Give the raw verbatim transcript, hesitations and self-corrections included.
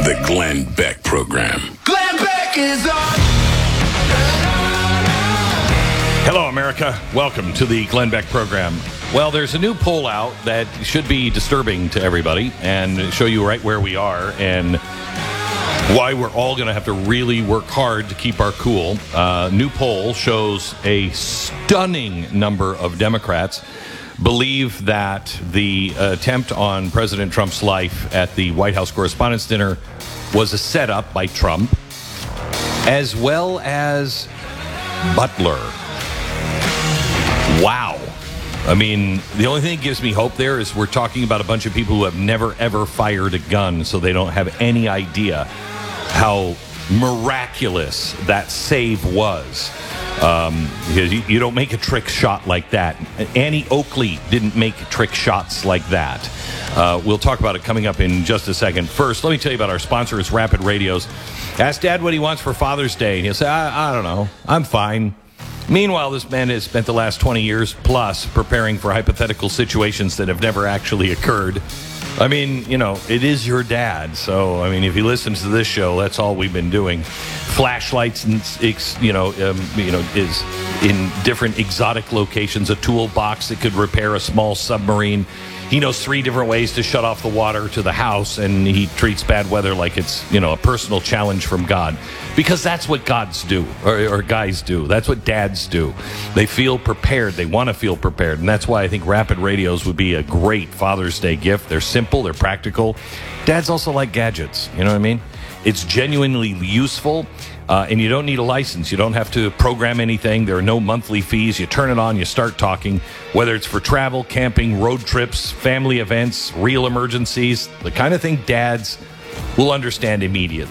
The Glenn Beck Program. Glenn Beck is on. Hello, America. Welcome to the Glenn Beck Program. Well, there's a new poll out that should be disturbing to everybody and show you right where we are and why we're all going to have to really work hard to keep our cool. Uh, new poll shows a stunning number of Democrats believe that the attempt on President Trump's life at the White House Correspondents' Dinner was a setup by Trump, as well as Butler. Wow. I mean, the only thing that gives me hope there is we're talking about a bunch of people who have never, ever fired a gun, so they don't have any idea how miraculous that save was. Um, because you, you don't make a trick shot like that. Annie Oakley didn't make trick shots like that. Uh, we'll talk about it coming up in just a second. First, let me tell you about our sponsor. It's Rapid Radios. Ask Dad what he wants for Father's Day, and he'll say, I, I don't know. I'm fine. Meanwhile, this man has spent the last twenty years plus preparing for hypothetical situations that have never actually occurred. I mean, you know, it is your dad. So, I mean, if he listens to this show, that's all we've been doing. Flashlights, and you know, um, you know, is in different exotic locations. A toolbox that could repair a small submarine. He knows three different ways to shut off the water to the house, and he treats bad weather like it's, you know, a personal challenge from God. Because that's what gods do, or, or guys do. That's what dads do. They feel prepared. They want to feel prepared. And that's why I think Rapid Radios would be a great Father's Day gift. They're simple. They're practical. Dads also like gadgets. You know what I mean? It's genuinely useful. Uh, and you don't need a license. You don't have to program anything. There are no monthly fees. You turn it on, you start talking, whether it's for travel, camping, road trips, family events, real emergencies, the kind of thing dads will understand immediately.